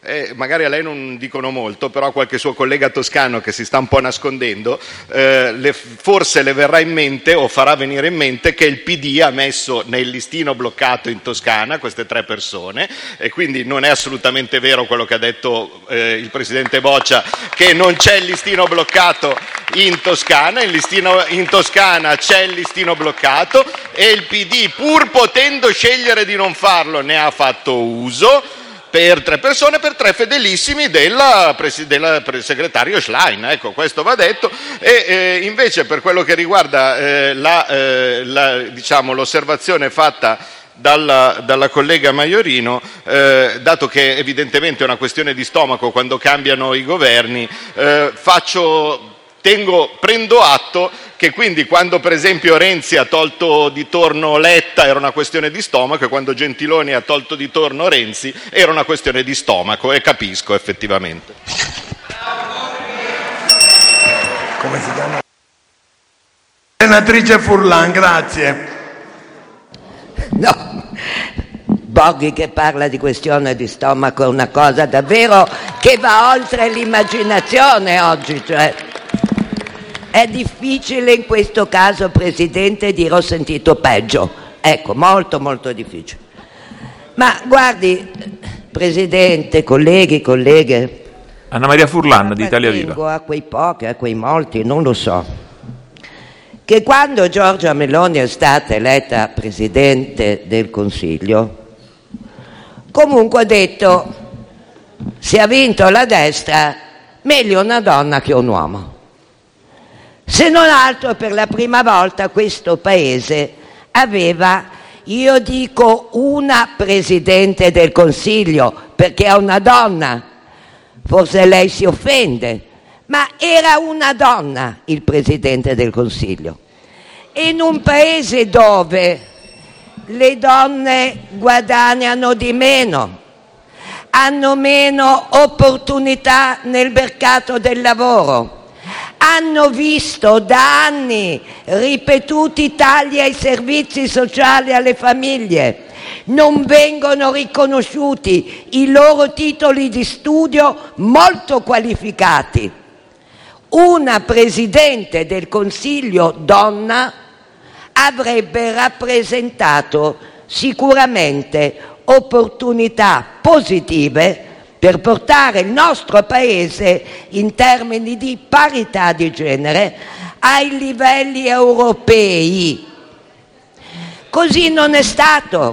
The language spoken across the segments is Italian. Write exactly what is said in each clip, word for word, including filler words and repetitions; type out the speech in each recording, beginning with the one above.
eh, magari a lei non dicono molto, però a qualche suo collega toscano che si sta un po' nascondendo, eh, le, forse le verrà in mente o farà venire in mente che il P D ha messo nel listino bloccato in Toscana queste tre persone, e quindi non è assolutamente vero quello che ha detto eh, il presidente Boccia, che non c'è il listino bloccato in Toscana. Il listino in Toscana c'è il listino bloccato e il P D, pur potendo scegliere di non farlo, ne ha fatto uso per tre persone, per tre fedelissimi della, della segretario Schlein, ecco, questo va detto. E eh, invece per quello che riguarda eh, la, eh, la, diciamo, l'osservazione fatta Dalla, dalla collega Maiorino, eh, dato che evidentemente è una questione di stomaco quando cambiano i governi, eh, faccio, tengo, prendo atto che quindi quando per esempio Renzi ha tolto di torno Letta era una questione di stomaco, e quando Gentiloni ha tolto di torno Renzi era una questione di stomaco, e capisco effettivamente. Come si chiama? Senatrice Furlan, grazie. No, Borghi che parla di questione di stomaco è una cosa davvero che va oltre l'immaginazione oggi, cioè è difficile in questo caso, Presidente, dire ho sentito peggio, ecco, molto molto difficile. Ma guardi, Presidente, colleghi, colleghe, Anna Maria Furlan di Italia Viva. A quei pochi, a quei molti, non lo so, che quando Giorgia Meloni è stata eletta Presidente del Consiglio, comunque ha detto, se ha vinto la destra, meglio una donna che un uomo. Se non altro, per la prima volta questo Paese aveva, io dico, una Presidente del Consiglio, perché è una donna, forse lei si offende, ma era una donna il Presidente del Consiglio. In un paese dove le donne guadagnano di meno, hanno meno opportunità nel mercato del lavoro, hanno visto da anni ripetuti tagli ai servizi sociali alle famiglie, non vengono riconosciuti i loro titoli di studio molto qualificati, una Presidente del Consiglio donna avrebbe rappresentato sicuramente opportunità positive per portare il nostro Paese in termini di parità di genere ai livelli europei. Così non è stato.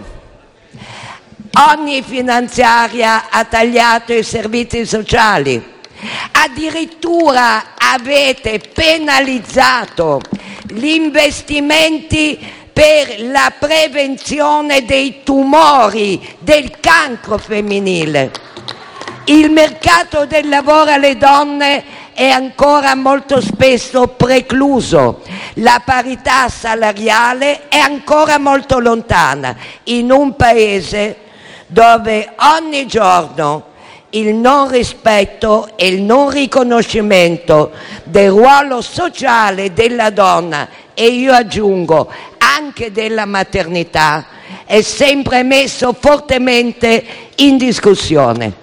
Ogni finanziaria ha tagliato i servizi sociali. Addirittura avete penalizzato gli investimenti per la prevenzione dei tumori, del cancro femminile. Il mercato del lavoro alle donne è ancora molto spesso precluso, la parità salariale è ancora molto lontana, in un paese dove ogni giorno il non rispetto e il non riconoscimento del ruolo sociale della donna, e io aggiungo anche della maternità, è sempre messo fortemente in discussione.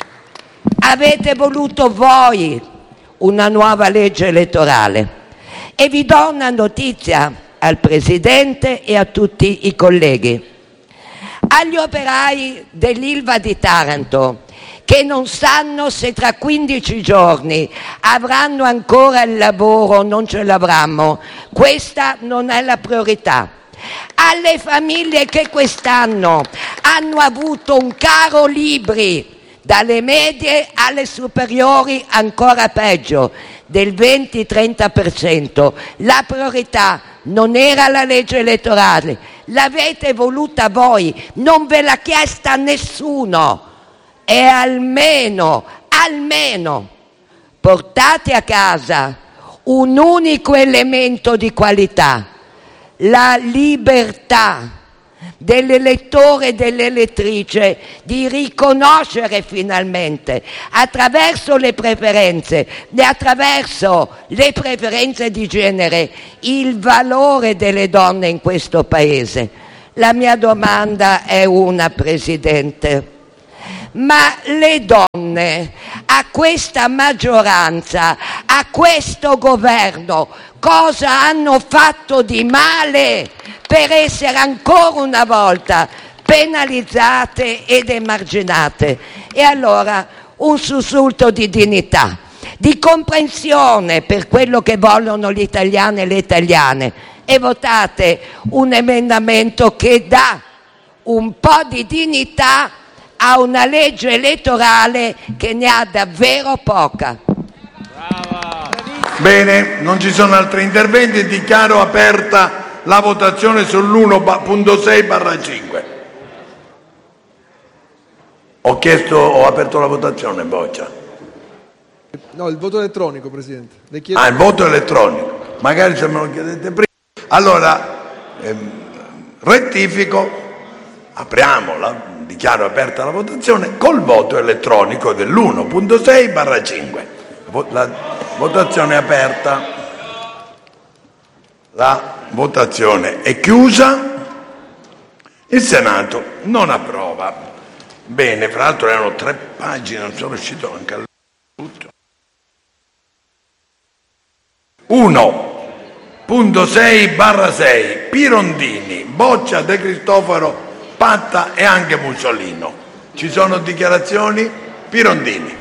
Avete voluto voi una nuova legge elettorale e vi do una notizia al Presidente e a tutti i colleghi. Agli operai dell'Ilva di Taranto, che non sanno se tra quindici giorni avranno ancora il lavoro o non ce l'avranno, questa non è la priorità. Alle famiglie che quest'anno hanno avuto un caro libri, dalle medie alle superiori ancora peggio, del venti-trenta per cento, la priorità non era la legge elettorale, l'avete voluta voi, non ve l'ha chiesta nessuno. E almeno, almeno, portate a casa un unico elemento di qualità, la libertà dell'elettore e dell'elettrice di riconoscere finalmente, attraverso le preferenze e attraverso le preferenze di genere, il valore delle donne in questo Paese. La mia domanda è una, Presidente. ma le donne a questa maggioranza, a questo governo, cosa hanno fatto di male per essere ancora una volta penalizzate ed emarginate? E allora un sussulto di dignità, di comprensione per quello che vogliono gli italiani e le italiane, e votate un emendamento che dà un po' di dignità a una legge elettorale che ne ha davvero poca. Brava. Bene, non ci sono altri interventi, dichiaro aperta la votazione sull'uno punto sei barra cinque. Ho chiesto, ho aperto la votazione, Boccia. No, il voto elettronico, Presidente. Le chiedo... Ah, il voto elettronico. Magari se me lo chiedete prima. Allora, ehm, rettifico, apriamola, dichiaro aperta la votazione col voto elettronico dell'uno punto sei barra cinque. La votazione è aperta. La votazione è chiusa. Il Senato non approva. Bene, fra l'altro erano tre pagine, non sono riuscito anche a tutto. uno punto sei barra sei, Pirondini, Boccia, De Cristofaro, Patta e anche Musolino. Ci sono dichiarazioni? Pirondini.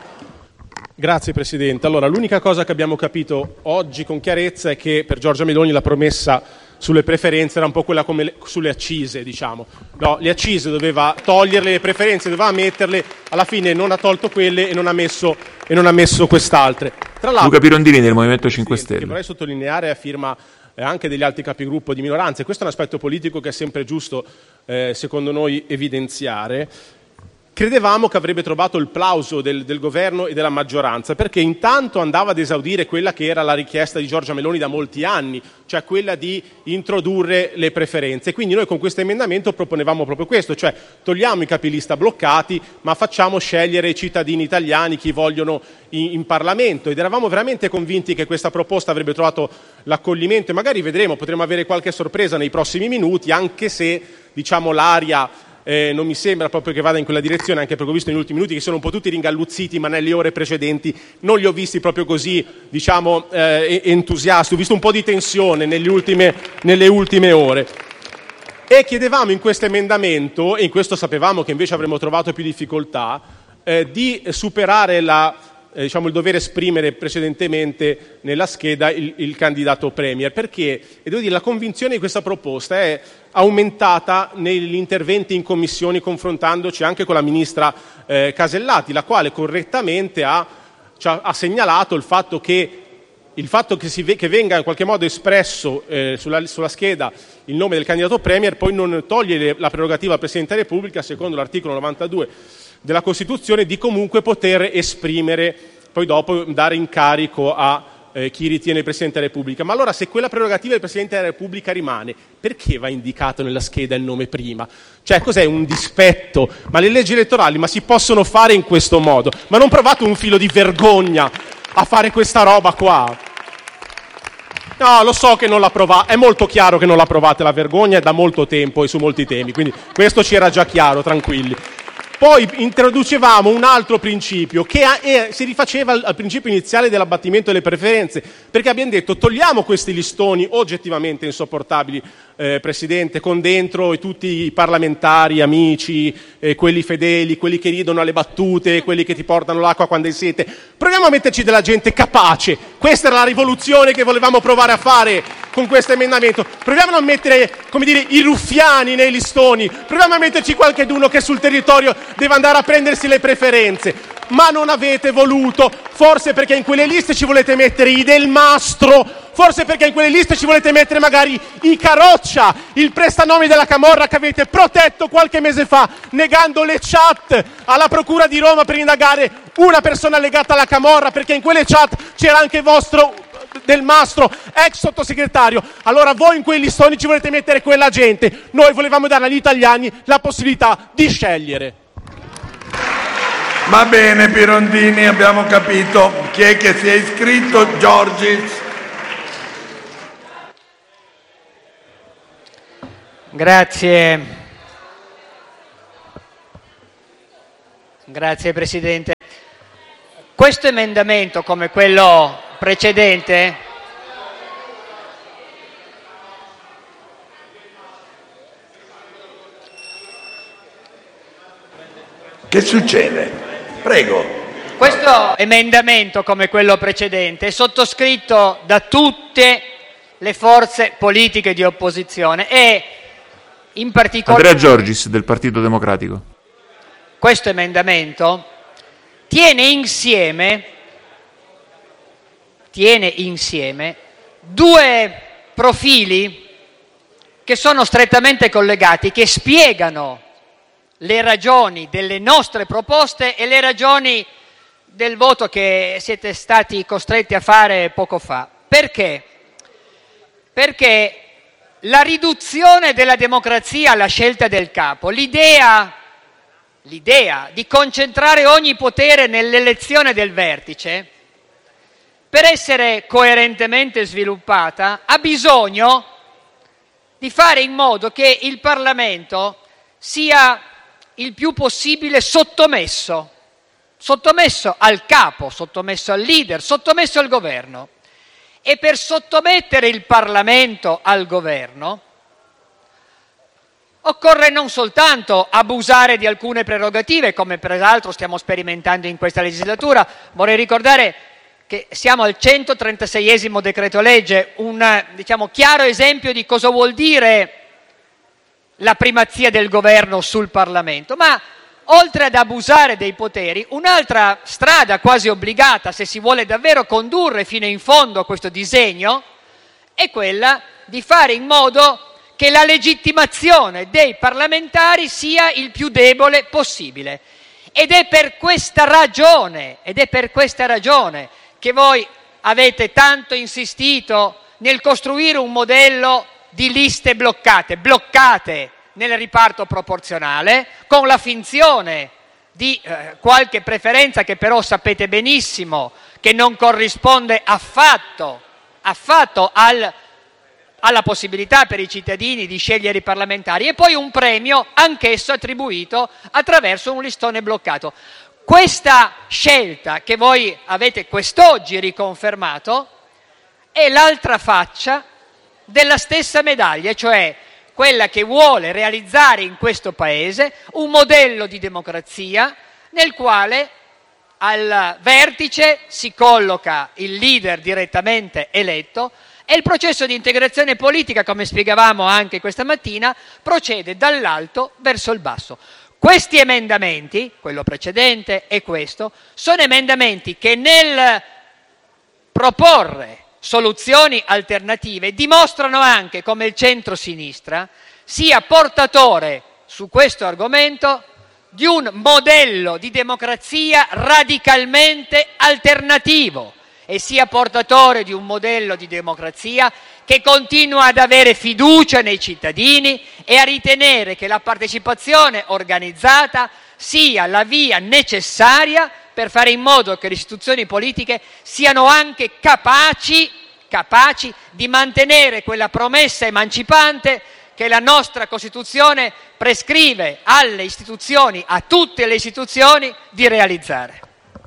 Grazie Presidente. Allora, l'unica cosa che abbiamo capito oggi con chiarezza è che per Giorgia Meloni la promessa sulle preferenze era un po' quella come le, sulle accise, diciamo. No, le accise doveva toglierle, le preferenze doveva metterle, alla fine non ha tolto quelle e non ha messo, e non ha messo quest'altre. Tra l'altro, Luca Pirondini del Movimento cinque Stelle. Che vorrei sottolineare a firma eh, anche degli altri capigruppo di minoranza, e questo è un aspetto politico che è sempre giusto, eh, secondo noi, evidenziare. Credevamo che avrebbe trovato il plauso del, del governo e della maggioranza, perché intanto andava ad esaudire quella che era la richiesta di Giorgia Meloni da molti anni, cioè quella di introdurre le preferenze. Quindi noi con questo emendamento proponevamo proprio questo, cioè togliamo i capilista bloccati, ma facciamo scegliere i cittadini italiani chi vogliono in, in Parlamento, ed eravamo veramente convinti che questa proposta avrebbe trovato l'accoglimento, e magari vedremo, potremo avere qualche sorpresa nei prossimi minuti, anche se, diciamo, l'aria Eh, non mi sembra proprio che vada in quella direzione, anche perché ho visto negli ultimi minuti che sono un po' tutti ringalluzziti, ma nelle ore precedenti non li ho visti proprio così, diciamo, eh, entusiasti. Ho visto un po' di tensione nelle ultime, nelle ultime ore. E chiedevamo in questo emendamento, e in questo sapevamo che invece avremmo trovato più difficoltà, eh, di superare la, eh, diciamo, il dover esprimere precedentemente nella scheda il, il candidato premier, perché, e devo dire, la convinzione di questa proposta è aumentata negli interventi in commissioni, confrontandoci anche con la ministra eh, Casellati, la quale correttamente ha, ci ha, ha segnalato il fatto che il fatto che, si, che venga in qualche modo espresso eh, sulla, sulla scheda il nome del candidato premier poi non toglie le, la prerogativa al Presidente della Repubblica, secondo l'articolo novantadue della Costituzione, di comunque poter esprimere, poi dopo dare incarico a Eh, chi ritiene il Presidente della Repubblica. Ma allora, se quella prerogativa del Presidente della Repubblica rimane, perché va indicato nella scheda il nome prima? Cioè, cos'è un dispetto? Ma le leggi elettorali, ma si possono fare in questo modo? Ma non provate un filo di vergogna a fare questa roba qua? No, lo so che non la provate, è molto chiaro che non la provate la vergogna, è da molto tempo e su molti temi, quindi questo ci era già chiaro, tranquilli. Poi introducevamo un altro principio che eh, si rifaceva al, al principio iniziale dell'abbattimento delle preferenze, perché abbiamo detto togliamo questi listoni oggettivamente insopportabili, eh, Presidente, con dentro e tutti i parlamentari, amici, eh, quelli fedeli, quelli che ridono alle battute, quelli che ti portano l'acqua quando hai sete. Proviamo a metterci della gente capace. Questa era la rivoluzione che volevamo provare a fare con questo emendamento. Proviamo a non mettere, come dire, i ruffiani nei listoni, proviamo a metterci qualcheduno che sul territorio deve andare a prendersi le preferenze, ma non avete voluto, forse perché in quelle liste ci volete mettere i Del Mastro, forse perché in quelle liste ci volete mettere magari i Caroccia, il prestanome della Camorra che avete protetto qualche mese fa, negando le chat alla Procura di Roma per indagare una persona legata alla Camorra, perché in quelle chat c'era anche vostro Del Mastro, ex sottosegretario. Allora voi in quei listoni ci volete mettere quella gente, noi volevamo dare agli italiani la possibilità di scegliere. Va bene Pirondini, abbiamo capito. Chi è che si è iscritto? Giorgis. Grazie. Grazie Presidente. Questo emendamento, come quello precedente, Che succede? Prego. Questo emendamento, come quello precedente, è sottoscritto da tutte le forze politiche di opposizione e in particolare Andrea Giorgis del Partito Democratico. Questo emendamento tiene insieme, tiene insieme due profili che sono strettamente collegati, che spiegano le ragioni delle nostre proposte e le ragioni del voto che siete stati costretti a fare poco fa. Perché? Perché la riduzione della democrazia alla scelta del capo, l'idea, l'idea di concentrare ogni potere nell'elezione del vertice, per essere coerentemente sviluppata, ha bisogno di fare in modo che il Parlamento sia il più possibile sottomesso, sottomesso al capo, sottomesso al leader, sottomesso al governo. E per sottomettere il Parlamento al governo occorre non soltanto abusare di alcune prerogative, come peraltro stiamo sperimentando in questa legislatura. Vorrei ricordare che siamo al centotrentaseiesimo decreto legge, un diciamo, chiaro esempio di cosa vuol dire la primazia del governo sul Parlamento, ma oltre ad abusare dei poteri, un'altra strada quasi obbligata, se si vuole davvero condurre fino in fondo questo disegno, è quella di fare in modo che la legittimazione dei parlamentari sia il più debole possibile. Ed è per questa ragione, ed è per questa ragione che voi avete tanto insistito nel costruire un modello di liste bloccate, bloccate nel riparto proporzionale, con la finzione di eh, qualche preferenza che però sapete benissimo che non corrisponde affatto, affatto al, alla possibilità per i cittadini di scegliere i parlamentari, e poi un premio anch'esso attribuito attraverso un listone bloccato. Questa scelta che voi avete quest'oggi riconfermato è l'altra faccia della stessa medaglia, cioè quella che vuole realizzare in questo Paese un modello di democrazia nel quale al vertice si colloca il leader direttamente eletto e il processo di integrazione politica, come spiegavamo anche questa mattina, procede dall'alto verso il basso. Questi emendamenti, quello precedente e questo, sono emendamenti che nel proporre soluzioni alternative dimostrano anche come il centro-sinistra sia portatore su questo argomento di un modello di democrazia radicalmente alternativo e sia portatore di un modello di democrazia che continua ad avere fiducia nei cittadini e a ritenere che la partecipazione organizzata sia la via necessaria per fare in modo che le istituzioni politiche siano anche capaci, capaci di mantenere quella promessa emancipante che la nostra Costituzione prescrive alle istituzioni, a tutte le istituzioni, di realizzare.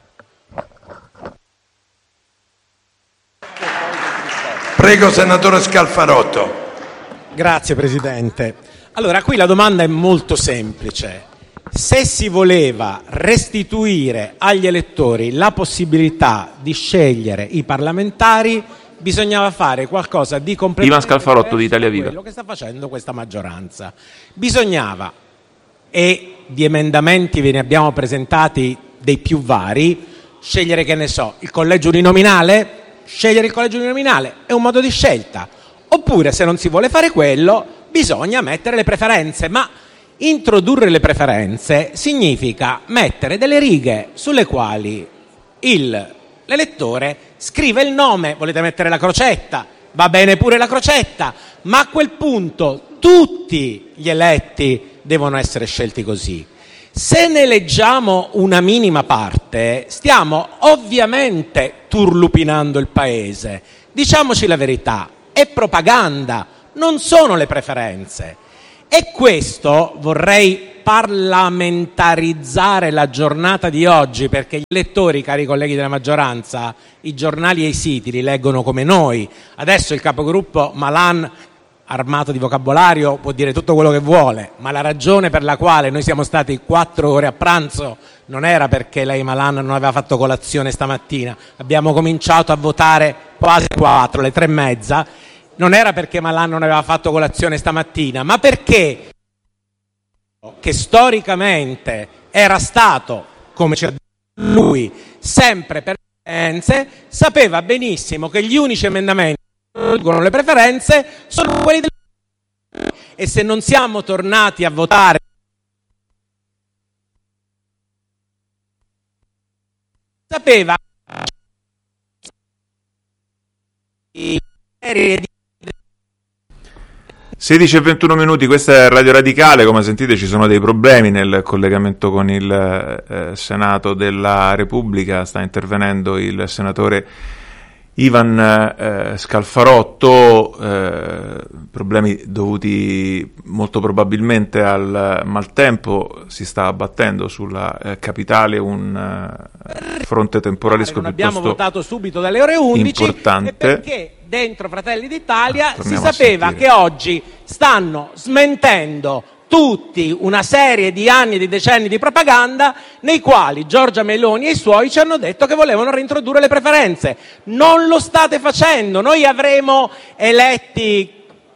Prego, senatore Scalfarotto. Grazie, Presidente. Allora, qui la domanda è molto semplice. Se si voleva restituire agli elettori la possibilità di scegliere i parlamentari, bisognava fare qualcosa di completamente Ivan Scalfarotto di Italia Viva. quello che sta facendo questa maggioranza. Bisognava, e di emendamenti ve ne abbiamo presentati dei più vari, scegliere, che ne so, il collegio uninominale. Scegliere il collegio uninominale è un modo di scelta. Oppure, se non si vuole fare quello, bisogna mettere le preferenze, ma introdurre le preferenze significa mettere delle righe sulle quali il, l'elettore scrive il nome. Volete mettere la crocetta? Va bene pure la crocetta, ma a quel punto tutti gli eletti devono essere scelti così. Se ne leggiamo una minima parte, stiamo ovviamente turlupinando il Paese. Diciamoci la verità, è propaganda, non sono le preferenze. E questo vorrei parlamentarizzare la giornata di oggi, perché gli elettori, cari colleghi della maggioranza, i giornali e i siti li leggono come noi. Adesso il capogruppo Malan, armato di vocabolario, può dire tutto quello che vuole, ma la ragione per la quale noi siamo stati quattro ore a pranzo non era perché lei, Malan, non aveva fatto colazione stamattina. Abbiamo cominciato a votare quasi quattro, le tre e mezza. Non era perché Malan non aveva fatto colazione stamattina, ma perché che storicamente era stato, come ci ha detto lui, sempre per preferenze, sapeva benissimo che gli unici emendamenti che tolgono le preferenze sono quelli del... E se non siamo tornati a votare sapeva di sedici e ventuno minuti, questa è Radio Radicale. Come sentite ci sono dei problemi nel collegamento con il eh, Senato della Repubblica. Sta intervenendo il senatore Ivan eh, Scalfarotto, eh, problemi dovuti molto probabilmente al maltempo. Si sta abbattendo sulla eh, capitale un eh, fronte temporalesco non piuttosto abbiamo votato subito dalle ore undici importante. E perché dentro Fratelli d'Italia ah, si sapeva che oggi stanno smentendo tutti una serie di anni e di decenni di propaganda nei quali Giorgia Meloni e i suoi ci hanno detto che volevano reintrodurre le preferenze. Non lo state facendo. Noi avremo eletti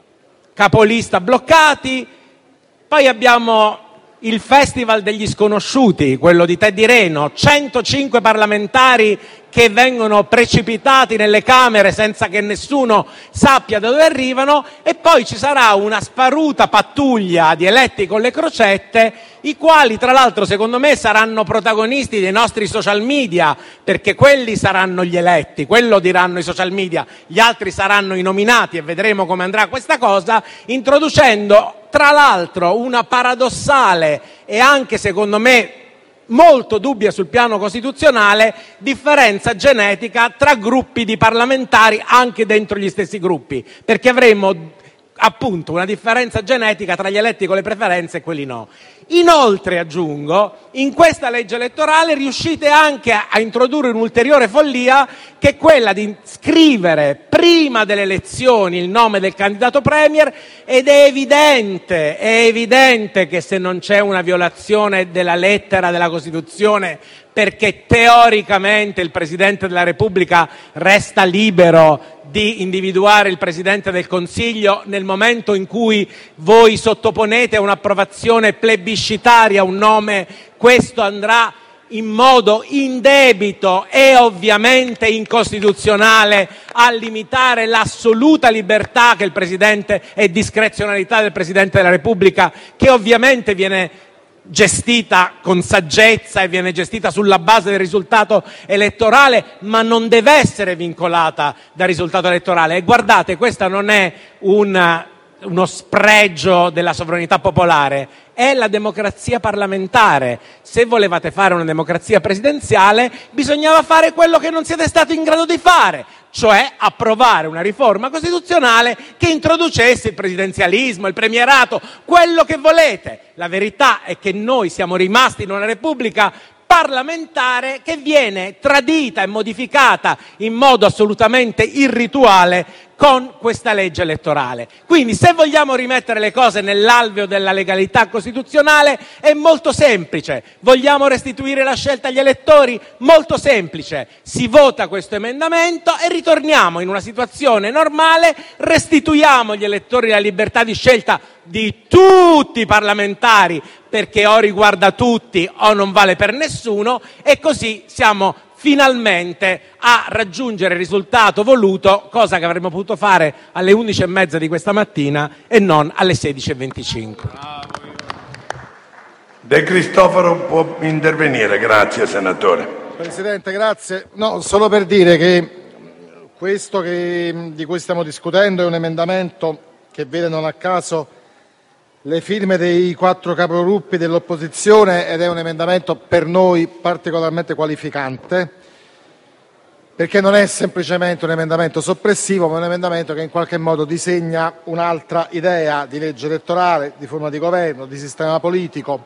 capolista bloccati, poi abbiamo il Festival degli Sconosciuti, quello di Teddy Reno, centocinque parlamentari che vengono precipitati nelle Camere senza che nessuno sappia da dove arrivano, e poi ci sarà una sparuta pattuglia di eletti con le crocette, i quali tra l'altro secondo me saranno protagonisti dei nostri social media, perché quelli saranno gli eletti, quello diranno i social media, gli altri saranno i nominati, e vedremo come andrà questa cosa, introducendo tra l'altro una paradossale e anche secondo me molto dubbia sul piano costituzionale differenza genetica tra gruppi di parlamentari anche dentro gli stessi gruppi, perché avremo appunto una differenza genetica tra gli eletti con le preferenze e quelli no. Inoltre, aggiungo, in questa legge elettorale riuscite anche a introdurre un'ulteriore follia, che è quella di scrivere prima delle elezioni il nome del candidato premier, ed è evidente, è evidente che se non c'è una violazione della lettera della Costituzione, perché teoricamente il Presidente della Repubblica resta libero di individuare il Presidente del Consiglio nel momento in cui voi sottoponete a un'approvazione plebiscitaria un nome, questo andrà in modo indebito e ovviamente incostituzionale a limitare l'assoluta libertà che il Presidente e discrezionalità del Presidente della Repubblica, che ovviamente viene gestita con saggezza e viene gestita sulla base del risultato elettorale, ma non deve essere vincolata dal risultato elettorale. E guardate, questa non è un, uno spregio della sovranità popolare, è la democrazia parlamentare. Se volevate fare una democrazia presidenziale, bisognava fare quello che non siete stati in grado di fare, cioè approvare una riforma costituzionale che introducesse il presidenzialismo, il premierato, quello che volete. La verità è che noi siamo rimasti in una repubblica parlamentare che viene tradita e modificata in modo assolutamente irrituale con questa legge elettorale. Quindi, se vogliamo rimettere le cose nell'alveo della legalità costituzionale, è molto semplice. Vogliamo restituire la scelta agli elettori? Molto semplice. Si vota questo emendamento e ritorniamo in una situazione normale, restituiamo agli elettori la libertà di scelta di tutti i parlamentari, perché o riguarda tutti o non vale per nessuno, e così siamo finalmente a raggiungere il risultato voluto, cosa che avremmo potuto fare alle undici e mezza di questa mattina e non alle sedici e venticinque. De Cristofaro può intervenire. Grazie, senatore. Presidente, grazie. No, solo per dire che questo che, di cui stiamo discutendo è un emendamento che vede non a caso le firme dei quattro capogruppi dell'opposizione, ed è un emendamento per noi particolarmente qualificante. perché non è semplicemente un emendamento soppressivo, ma un emendamento che in qualche modo disegna un'altra idea di legge elettorale, di forma di governo, di sistema politico.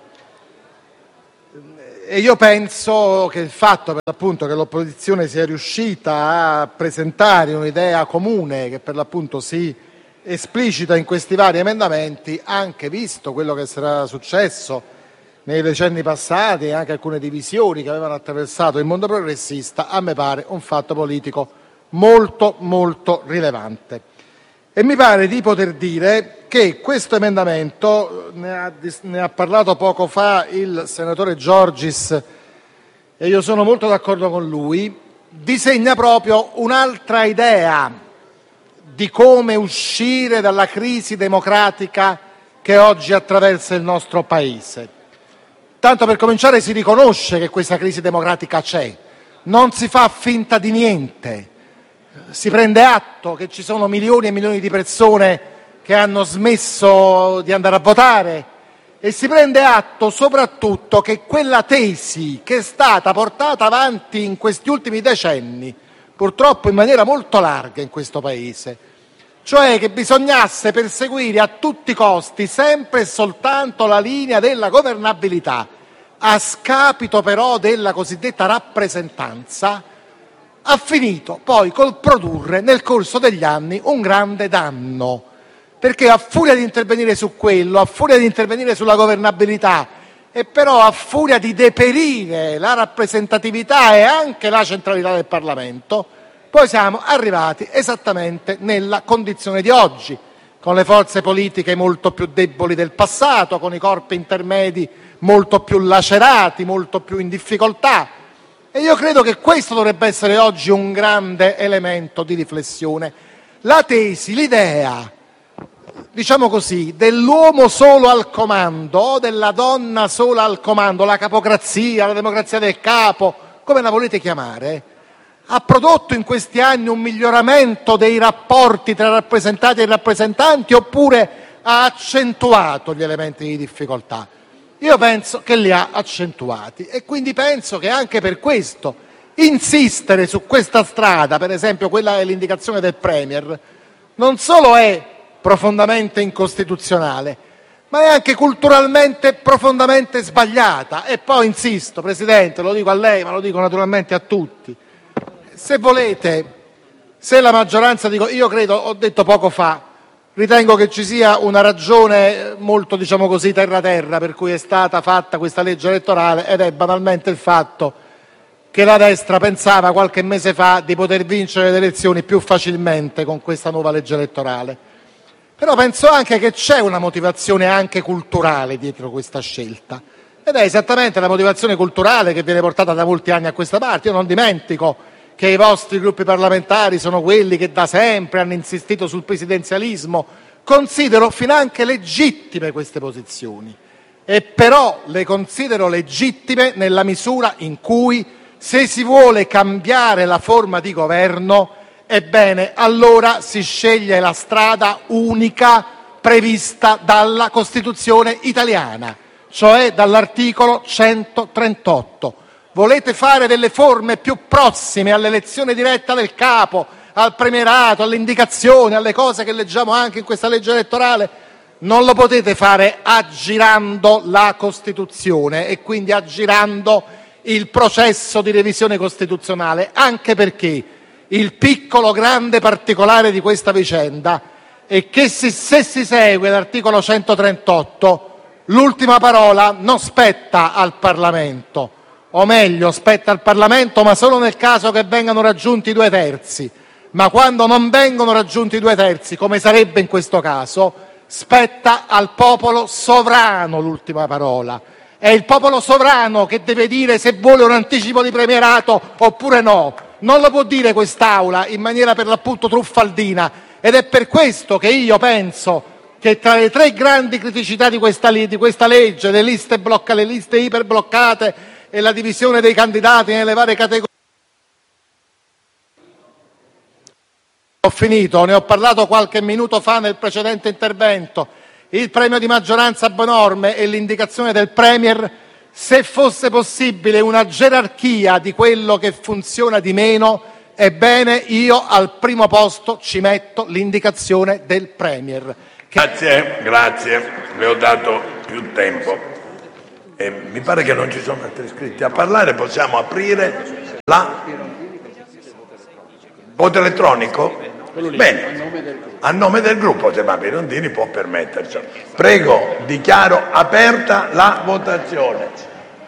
E io penso che il fatto, per l'appunto, che l'opposizione sia riuscita a presentare un'idea comune che per l'appunto si esplicita in questi vari emendamenti, anche visto quello che sarà successo nei decenni passati e anche alcune divisioni che avevano attraversato il mondo progressista, a me pare un fatto politico molto molto rilevante. E mi pare di poter dire che questo emendamento, ne ha, ne ha parlato poco fa il senatore Giorgis e io sono molto d'accordo con lui, disegna proprio un'altra idea di come uscire dalla crisi democratica che oggi attraversa il nostro Paese. Tanto per cominciare si riconosce che questa crisi democratica c'è, non si fa finta di niente, si prende atto che ci sono milioni e milioni di persone che hanno smesso di andare a votare e si prende atto soprattutto che quella tesi che è stata portata avanti in questi ultimi decenni, purtroppo in maniera molto larga in questo Paese, cioè che bisognasse perseguire a tutti i costi sempre e soltanto la linea della governabilità, a scapito però della cosiddetta rappresentanza, ha finito poi col produrre nel corso degli anni un grande danno, perché a furia di intervenire su quello, a furia di intervenire sulla governabilità e però a furia di deperire la rappresentatività e anche la centralità del Parlamento, poi siamo arrivati esattamente nella condizione di oggi, con le forze politiche molto più deboli del passato, con i corpi intermedi molto più lacerati, molto più in difficoltà. E io credo che questo dovrebbe essere oggi un grande elemento di riflessione. La tesi, l'idea, diciamo così, dell'uomo solo al comando o della donna sola al comando, la capocrazia, la democrazia del capo, come la volete chiamare, ha prodotto in questi anni un miglioramento dei rapporti tra rappresentati e rappresentanti oppure ha accentuato gli elementi di difficoltà? Io penso che li ha accentuati e quindi penso che anche per questo insistere su questa strada, per esempio quella dell'indicazione del Premier, non solo è profondamente incostituzionale, ma è anche culturalmente profondamente sbagliata. E poi insisto, Presidente, lo dico a lei, ma lo dico naturalmente a tutti, se volete, se la maggioranza, dico, io credo, ho detto poco fa, ritengo che ci sia una ragione molto, diciamo così, terra-terra per cui è stata fatta questa legge elettorale, ed è banalmente il fatto che la destra pensava qualche mese fa di poter vincere le elezioni più facilmente con questa nuova legge elettorale. Però penso anche che c'è una motivazione anche culturale dietro questa scelta, ed è esattamente la motivazione culturale che viene portata da molti anni a questa parte. Io non dimentico che i vostri gruppi parlamentari sono quelli che da sempre hanno insistito sul presidenzialismo. Considero finanche legittime queste posizioni, e però le considero legittime nella misura in cui, se si vuole cambiare la forma di governo, ebbene allora si sceglie la strada unica prevista dalla Costituzione italiana, cioè dall'articolo centotrentotto. Volete fare delle forme più prossime all'elezione diretta del capo, al premierato, alle indicazioni, alle cose che leggiamo anche in questa legge elettorale? Non lo potete fare aggirando la Costituzione e quindi aggirando il processo di revisione costituzionale, anche perché il piccolo grande particolare di questa vicenda è che se, se si segue l'articolo centotrentotto, l'ultima parola non spetta al Parlamento, o meglio spetta al Parlamento ma solo nel caso che vengano raggiunti i due terzi, ma quando non vengono raggiunti i due terzi, come sarebbe in questo caso, spetta al popolo sovrano l'ultima parola. È il popolo sovrano che deve dire se vuole un anticipo di premierato oppure no. Non lo può dire quest'Aula in maniera per l'appunto truffaldina, ed è per questo che io penso che tra le tre grandi criticità di questa, di questa legge, le liste, blocca, le liste iperbloccate e la divisione dei candidati nelle varie categorie. Ho finito, ne ho parlato qualche minuto fa nel precedente intervento. Il premio di maggioranza abnorme e l'indicazione del Premier, se fosse possibile una gerarchia di quello che funziona di meno, ebbene io al primo posto ci metto l'indicazione del Premier. Che... Grazie, grazie, le ho dato più tempo. E mi pare che non ci sono altri iscritti a parlare, possiamo aprire la... Voto elettronico? Bene, a nome del gruppo, se ma Pirondini può permettercelo. Prego, dichiaro aperta la votazione.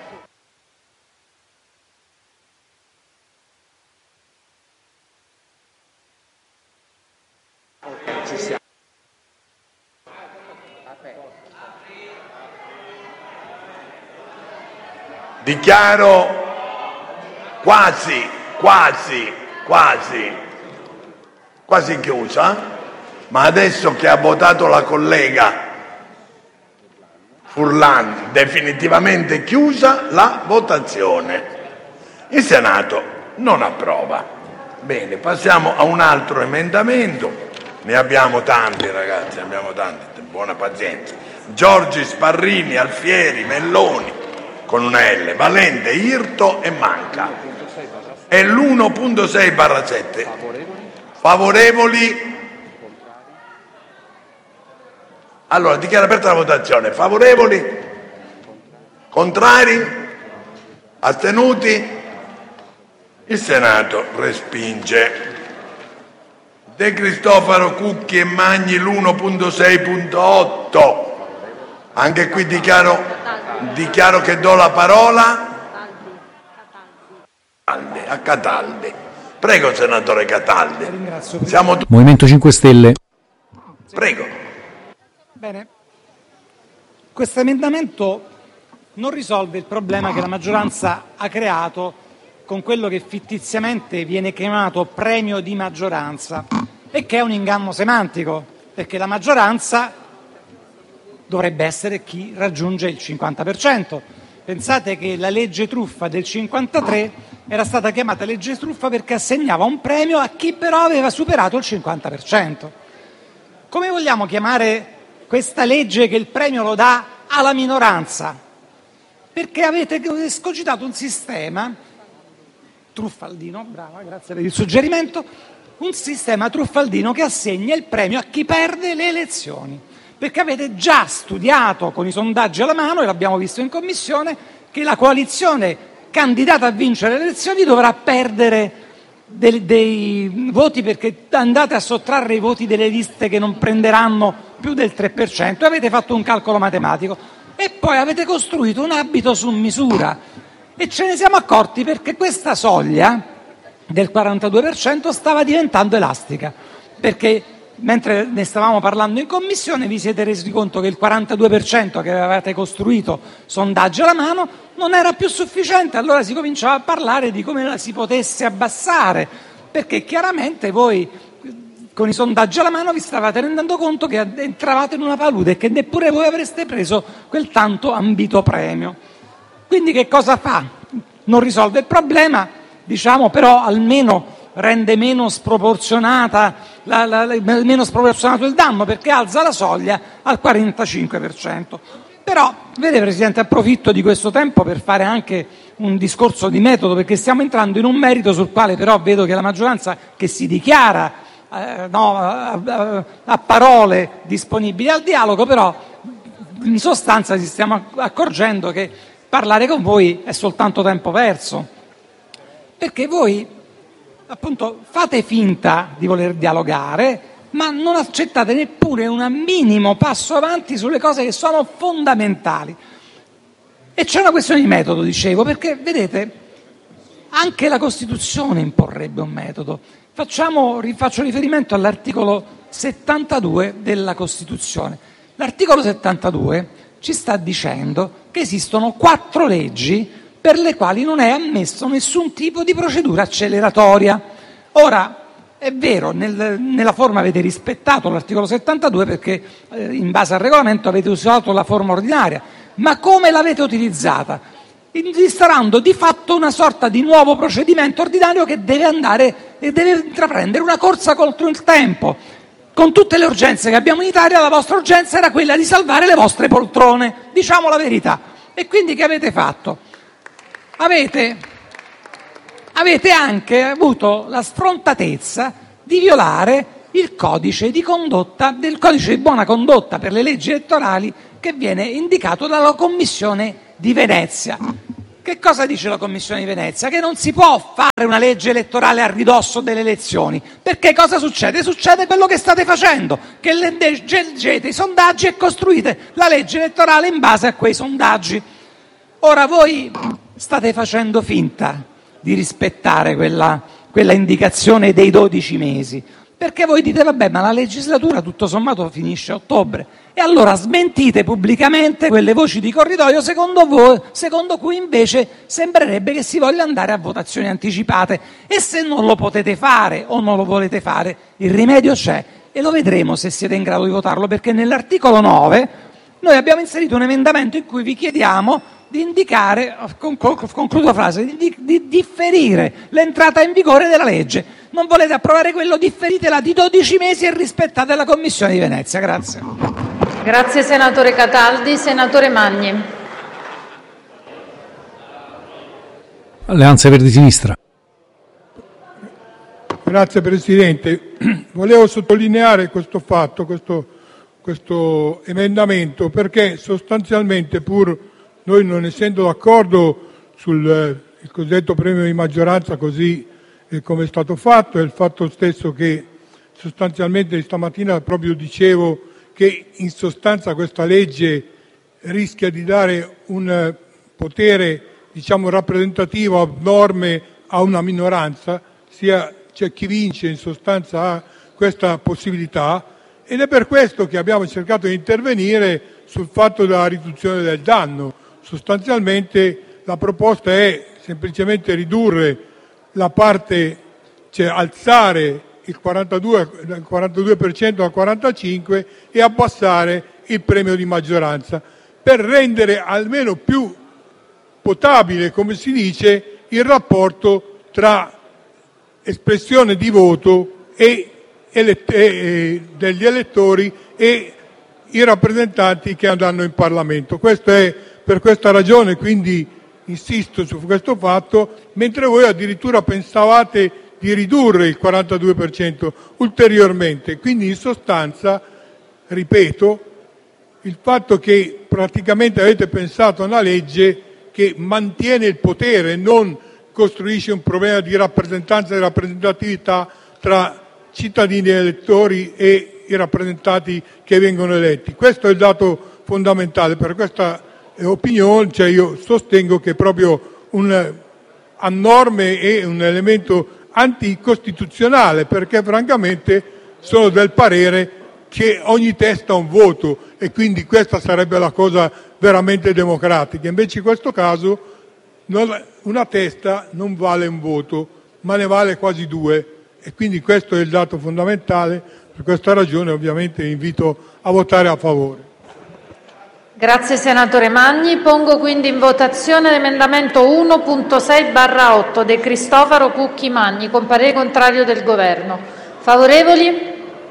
Dichiaro quasi, quasi, quasi, quasi chiusa, ma adesso che ha votato la collega Furlan, definitivamente chiusa la votazione. Il Senato non approva. Bene, passiamo a un altro emendamento. Ne abbiamo tanti, ragazzi, abbiamo tanti, buona pazienza. Giorgi, Sparrini, Alfieri, Melloni, con una L, Valente, Irto e Manca. È l'uno punto sei barra sette. Favorevoli? Allora, dichiaro aperta la votazione. Favorevoli? Contrari? Astenuti? Il Senato respinge. De Cristofaro, Cucchi e Magni l'uno punto sei punto otto. Anche qui dichiaro, dichiaro che do la parola a Cataldi. Prego, senatore Cataldi. Siamo tu- Movimento cinque Stelle. Prego. Bene. Questo emendamento non risolve il problema che la maggioranza ha creato con quello che fittiziamente viene chiamato premio di maggioranza e che è un inganno semantico, perché la maggioranza dovrebbe essere chi raggiunge il cinquanta per cento. Pensate che la legge truffa del cinquantatré era stata chiamata legge truffa perché assegnava un premio a chi però aveva superato il cinquanta per cento. Come vogliamo chiamare questa legge che il premio lo dà alla minoranza? Perché avete escogitato un sistema truffaldino, brava, grazie per il suggerimento, un sistema truffaldino che assegna il premio a chi perde le elezioni. Perché avete già studiato con i sondaggi alla mano, e l'abbiamo visto in commissione, che la coalizione candidata a vincere le elezioni dovrà perdere dei, dei voti, perché andate a sottrarre i voti delle liste che non prenderanno più del tre per cento. E avete fatto un calcolo matematico e poi avete costruito un abito su misura. E ce ne siamo accorti perché questa soglia del quarantadue per cento stava diventando elastica, perché mentre ne stavamo parlando in commissione vi siete resi conto che il quarantadue per cento che avevate costruito sondaggi alla mano non era più sufficiente, allora si cominciava a parlare di come la si potesse abbassare, perché chiaramente voi con i sondaggi alla mano vi stavate rendendo conto che entravate in una palude e che neppure voi avreste preso quel tanto ambito premio. Quindi che cosa fa? Non risolve il problema, diciamo, però almeno rende meno sproporzionata la, la, la, meno sproporzionato il danno, perché alza la soglia al quarantacinque per cento. Però, vede Presidente, approfitto di questo tempo per fare anche un discorso di metodo, perché stiamo entrando in un merito sul quale però vedo che la maggioranza, che si dichiara eh, no, a, a, a parole disponibile al dialogo, però in sostanza ci stiamo accorgendo che parlare con voi è soltanto tempo perso, perché voi appunto fate finta di voler dialogare, ma non accettate neppure un minimo passo avanti sulle cose che sono fondamentali. E c'è una questione di metodo, dicevo, perché vedete, anche la Costituzione imporrebbe un metodo. Facciamo, faccio riferimento all'articolo settantadue della Costituzione. L'articolo settantadue ci sta dicendo che esistono quattro leggi per le quali non è ammesso nessun tipo di procedura acceleratoria. Ora, è vero, nel, nella forma avete rispettato l'articolo settantadue perché eh, in base al regolamento avete usato la forma ordinaria, ma come l'avete utilizzata? Instaurando di fatto una sorta di nuovo procedimento ordinario che deve andare e deve intraprendere una corsa contro il tempo. Con tutte le urgenze che abbiamo in Italia, la vostra urgenza era quella di salvare le vostre poltrone, diciamo la verità. E quindi che avete fatto? Avete avete anche avuto la sfrontatezza di violare il codice di condotta, del codice di buona condotta per le leggi elettorali che viene indicato dalla Commissione di Venezia. Che cosa dice la Commissione di Venezia? Che non si può fare una legge elettorale a ridosso delle elezioni. Perché cosa succede? Succede quello che state facendo, che leggete i sondaggi e costruite la legge elettorale in base a quei sondaggi. Ora voi state facendo finta di rispettare quella, quella indicazione dei dodici mesi, perché voi dite vabbè, ma la legislatura tutto sommato finisce a ottobre, e allora smentite pubblicamente quelle voci di corridoio secondo voi, secondo cui invece sembrerebbe che si voglia andare a votazioni anticipate. E se non lo potete fare o non lo volete fare, il rimedio c'è e lo vedremo se siete in grado di votarlo, perché nell'articolo nove noi abbiamo inserito un emendamento in cui vi chiediamo di indicare, concludo la frase, di, di differire l'entrata in vigore della legge. Non volete approvare quello, differitela di dodici mesi e rispettate la Commissione di Venezia. Grazie. Grazie senatore Cataldi. Senatore Magni. Alleanza Verdi Sinistra. Grazie Presidente. Volevo sottolineare questo fatto, questo, questo emendamento, perché sostanzialmente, pur noi non essendo d'accordo sul eh, il cosiddetto premio di maggioranza così eh, come è stato fatto, è il fatto stesso che sostanzialmente stamattina proprio dicevo che in sostanza questa legge rischia di dare un potere, diciamo, rappresentativo abnorme a una minoranza, sia c'è chi vince in sostanza ha questa possibilità, ed è per questo che abbiamo cercato di intervenire sul fatto della riduzione del danno. Sostanzialmente la proposta è semplicemente ridurre la parte, cioè alzare il quarantadue, il quarantadue per cento al quarantacinque per cento e abbassare il premio di maggioranza, per rendere almeno più potabile, come si dice, il rapporto tra espressione di voto e elett- e degli elettori e i rappresentanti che andranno in Parlamento. Questo è per questa ragione, quindi insisto su questo fatto, mentre voi addirittura pensavate di ridurre il quarantadue per cento ulteriormente. Quindi in sostanza, ripeto, il fatto che praticamente avete pensato a una legge che mantiene il potere, non costruisce un problema di rappresentanza e rappresentatività tra cittadini e elettori e i rappresentanti che vengono eletti. Questo è il dato fondamentale. Per questa opinione, cioè io sostengo che proprio un a norme è un elemento anticostituzionale, perché francamente sono del parere che ogni testa ha un voto e quindi questa sarebbe la cosa veramente democratica. Invece in questo caso non, una testa non vale un voto, ma ne vale quasi due, e quindi questo è il dato fondamentale. Per questa ragione ovviamente invito a votare a favore. Grazie senatore Magni. Pongo quindi in votazione l'emendamento uno punto sei barra otto De Cristofaro Cucchi Magni con parere contrario del Governo. Favorevoli?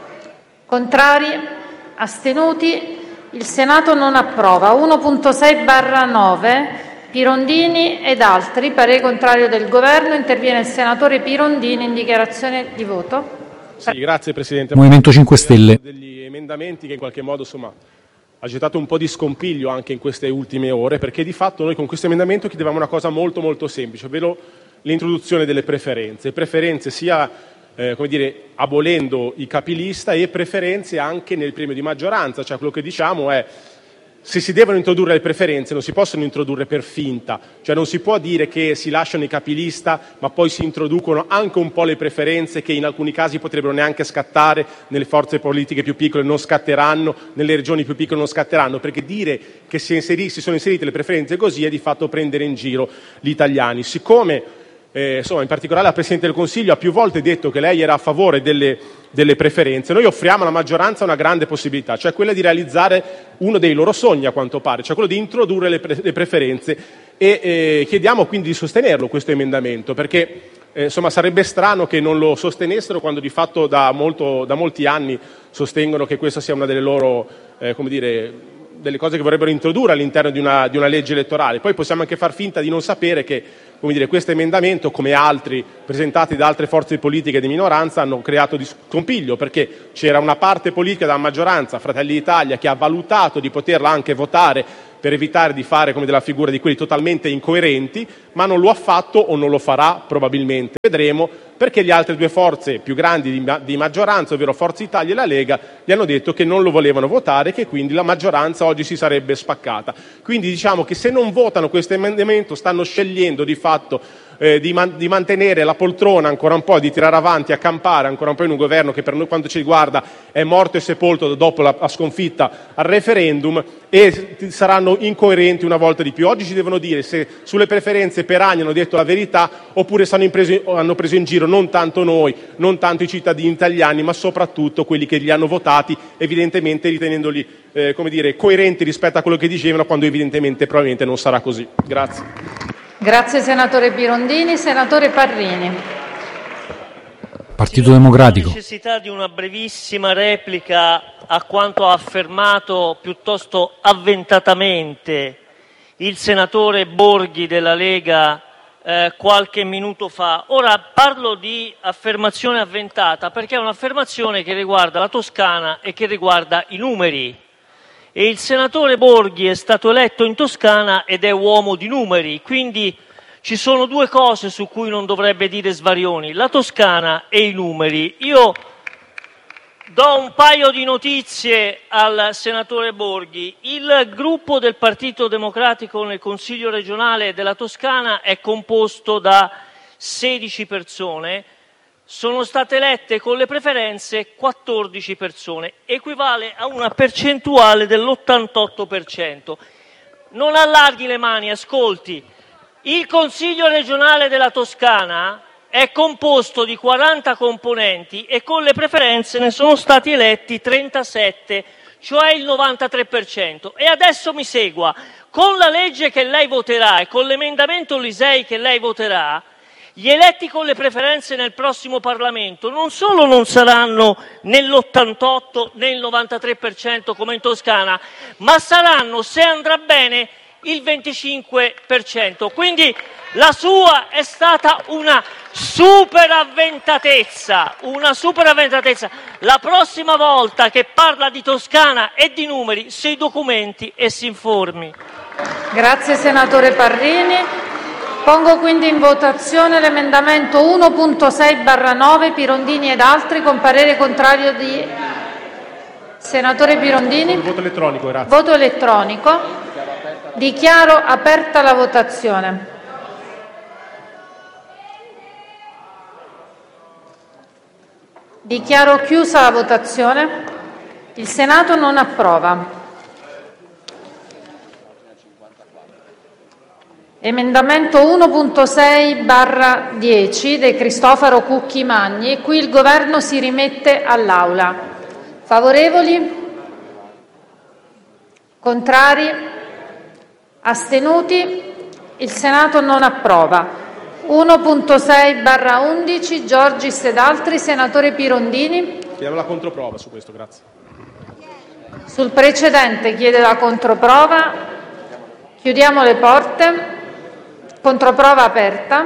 Contrari? Astenuti? Il Senato non approva. uno punto sei barra nove Pirondini ed altri, parere contrario del Governo. Interviene il senatore Pirondini in dichiarazione di voto. Sì, grazie Presidente. Movimento cinque Stelle. Degli emendamenti che in qualche modo insomma ha gettato un po' di scompiglio anche in queste ultime ore, perché di fatto noi con questo emendamento chiedevamo una cosa molto molto semplice, ovvero l'introduzione delle preferenze, preferenze sia eh, come dire, abolendo i capilista e preferenze anche nel premio di maggioranza, cioè quello che diciamo è se si devono introdurre le preferenze non si possono introdurre per finta, cioè non si può dire che si lasciano i capilista ma poi si introducono anche un po' le preferenze che in alcuni casi potrebbero neanche scattare, nelle forze politiche più piccole non scatteranno, nelle regioni più piccole non scatteranno, perché dire che si, inseri- si sono inserite le preferenze così è di fatto prendere in giro gli italiani. Siccome eh, insomma, in particolare la Presidente del Consiglio ha più volte detto che lei era a favore delle, delle preferenze, noi offriamo alla maggioranza una grande possibilità, cioè quella di realizzare uno dei loro sogni a quanto pare, cioè quello di introdurre le, pre- le preferenze e eh, chiediamo quindi di sostenerlo questo emendamento, perché eh, insomma sarebbe strano che non lo sostenessero quando di fatto da, molto, da molti anni sostengono che questa sia una delle loro eh, come dire, delle cose che vorrebbero introdurre all'interno di una, di una legge elettorale. Poi possiamo anche far finta di non sapere che, come dire, questo emendamento, come altri presentati da altre forze politiche di minoranza, hanno creato di scompiglio, perché c'era una parte politica della maggioranza, Fratelli d'Italia, che ha valutato di poterla anche votare per evitare di fare come della figura di quelli totalmente incoerenti, ma non lo ha fatto o non lo farà probabilmente, vedremo, perché le altre due forze più grandi di, di maggioranza, ovvero Forza Italia e la Lega, gli hanno detto che non lo volevano votare e che quindi la maggioranza oggi si sarebbe spaccata. Quindi diciamo che se non votano questo emendamento stanno scegliendo di fatto eh, di, man- di mantenere la poltrona ancora un po', di tirare avanti, a campare ancora un po' in un governo che per noi, quanto ci riguarda, è morto e sepolto dopo la, la sconfitta al referendum, e saranno incoerenti una volta di più. Oggi ci devono dire se sulle preferenze per anni hanno detto la verità oppure stanno in preso, hanno preso in giro non tanto noi, non tanto i cittadini italiani, ma soprattutto quelli che li hanno votati, evidentemente ritenendoli eh, come dire, coerenti rispetto a quello che dicevano, quando evidentemente probabilmente non sarà così. Grazie. Grazie senatore Pirondini. Senatore Parrini. Partito Democratico. Ho necessità di una brevissima replica a quanto ha affermato piuttosto avventatamente il senatore Borghi della Lega eh, qualche minuto fa. Ora parlo di affermazione avventata perché è un'affermazione che riguarda la Toscana e che riguarda i numeri. E il senatore Borghi è stato eletto in Toscana ed è uomo di numeri, quindi ci sono due cose su cui non dovrebbe dire svarioni: la Toscana e i numeri. Io do un paio di notizie al senatore Borghi. Il gruppo del Partito Democratico nel Consiglio regionale della Toscana è composto da sedici persone. Sono state elette con le preferenze quattordici persone, equivale a una percentuale dell'ottantotto per cento. Non allarghi le mani, ascolti. Il Consiglio regionale della Toscana è composto di quaranta componenti e con le preferenze ne sono stati eletti trentasette, cioè il novantatré per cento. E adesso mi segua, con la legge che lei voterà e con l'emendamento Lisei che lei voterà, gli eletti con le preferenze nel prossimo Parlamento non solo non saranno nell'ottantotto nel novantatré per cento come in Toscana, ma saranno, se andrà bene, il venticinque per cento. Quindi la sua è stata una super avventatezza, una super avventatezza. La prossima volta che parla di Toscana e di numeri, si documenti e si informi. Grazie senatore Parrini. Pongo quindi in votazione l'emendamento uno punto sei barra nove Pirondini ed altri con parere contrario di senatore Pirondini. Voto elettronico, grazie. Voto elettronico. Dichiaro aperta la votazione. Dichiaro chiusa la votazione. Il Senato non approva. Emendamento uno punto sei barra dieci De Cristofaro Cucchi Magni. Qui il Governo si rimette all'Aula. Favorevoli? Contrari? Astenuti? Il Senato non approva. uno punto sei barra undici Giorgis ed altri. Senatore Pirondini. Chiediamo la controprova su questo, grazie. Sul precedente chiede la controprova. Chiudiamo le porte. Controprova aperta.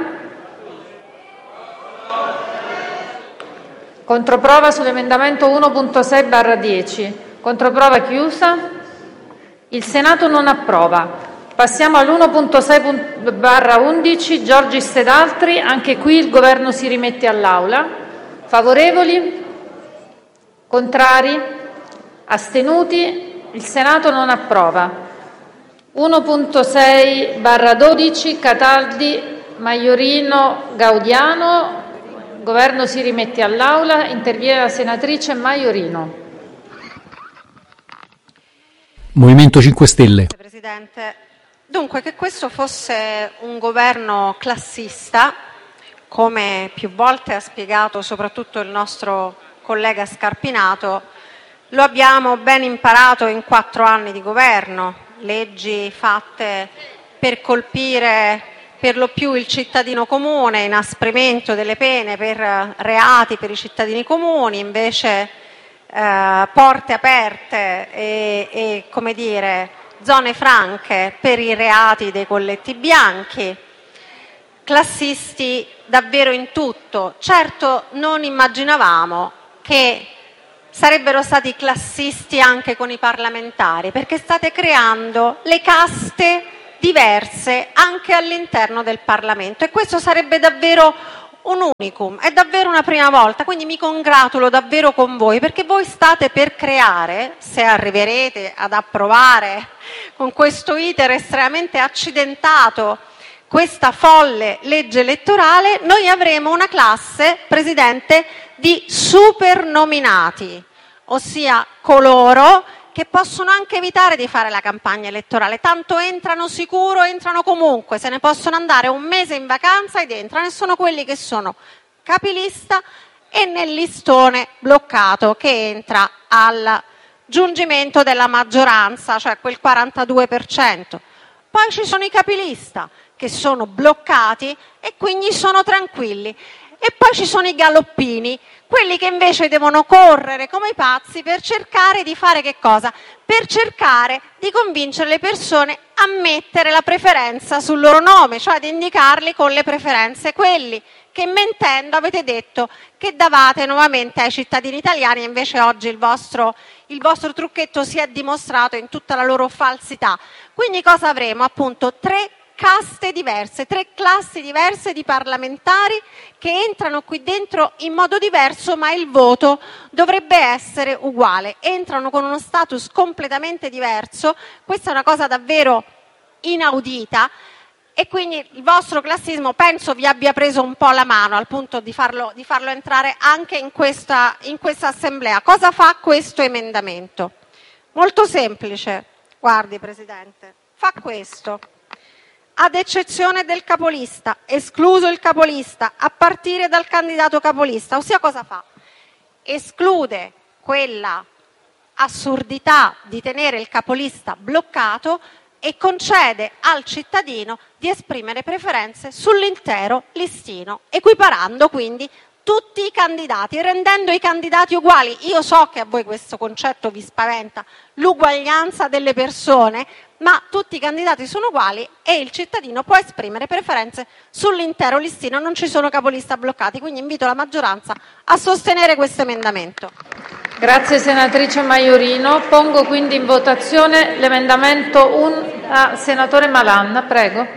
Controprova sull'emendamento uno punto sei barra dieci. Controprova chiusa. Il Senato non approva. Passiamo all'uno punto sei barra undici Giorgis ed altri. Anche qui il Governo si rimette all'Aula. Favorevoli? Contrari? Astenuti? Il Senato non approva. uno punto sei barra dodici Cataldi, Maiorino, Gaudiano. Il Governo si rimette all'Aula. Interviene la senatrice Maiorino. Movimento cinque Stelle. Presidente, dunque, che questo fosse un governo classista, come più volte ha spiegato soprattutto il nostro collega Scarpinato, lo abbiamo ben imparato in quattro anni di governo. Leggi fatte per colpire per lo più il cittadino comune, inasprimento delle pene per reati per i cittadini comuni, invece eh, porte aperte e, e, come dire, zone franche per i reati dei colletti bianchi, classisti davvero in tutto. Certo, non immaginavamo che sarebbero stati classisti anche con i parlamentari, perché state creando le caste diverse anche all'interno del Parlamento, e questo sarebbe davvero un unicum, è davvero una prima volta, quindi mi congratulo davvero con voi, perché voi state per creare, se arriverete ad approvare con questo iter estremamente accidentato questa folle legge elettorale, noi avremo una classe, Presidente, di supernominati, ossia coloro che possono anche evitare di fare la campagna elettorale, tanto entrano sicuro, entrano comunque, se ne possono andare un mese in vacanza ed entrano, e sono quelli che sono capilista e nel listone bloccato che entra al giungimento della maggioranza, cioè quel quarantadue per cento. Poi ci sono i capilista che sono bloccati e quindi sono tranquilli. E poi ci sono i galoppini, quelli che invece devono correre come i pazzi per cercare di fare che cosa? Per cercare di convincere le persone a mettere la preferenza sul loro nome, cioè ad indicarli con le preferenze, quelli che mentendo avete detto che davate nuovamente ai cittadini italiani, e invece oggi il vostro, il vostro trucchetto si è dimostrato in tutta la loro falsità. Quindi cosa avremo? Appunto tre caste diverse, tre classi diverse di parlamentari che entrano qui dentro in modo diverso, ma il voto dovrebbe essere uguale. Entrano con uno status completamente diverso, questa è una cosa davvero inaudita, e quindi il vostro classismo penso vi abbia preso un po' la mano al punto di farlo, di farlo entrare anche in questa, in questa assemblea. Cosa fa questo emendamento? Molto semplice, guardi Presidente, fa questo. Ad eccezione del capolista, escluso il capolista, a partire dal candidato capolista, ossia cosa fa? Esclude quella assurdità di tenere il capolista bloccato e concede al cittadino di esprimere preferenze sull'intero listino, equiparando quindi tutti i candidati, rendendo i candidati uguali. Io so che a voi questo concetto vi spaventa, l'uguaglianza delle persone, ma tutti i candidati sono uguali e il cittadino può esprimere preferenze sull'intero listino, non ci sono capolista bloccati, quindi invito la maggioranza a sostenere questo emendamento. Grazie senatrice Maiorino. Pongo quindi in votazione l'emendamento un... ah, senatore Malan, prego.